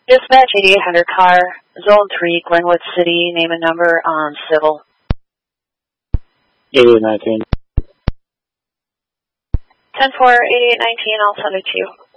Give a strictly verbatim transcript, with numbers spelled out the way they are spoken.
Dispatch eighty-eight hundred car, Zone three, Glenwood City, name and number on civil. eighty-eight nineteen. ten four, eighty-eight nineteen, I'll send it to you.